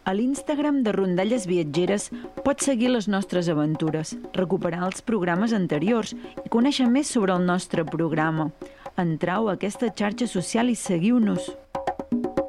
A l'Instagram de Rondalles Viatgeres pots seguir les nostres aventures, recuperar els programes anteriors i conèixer més sobre el nostre programa. Entrau a aquesta xarxa social i seguiu-nos.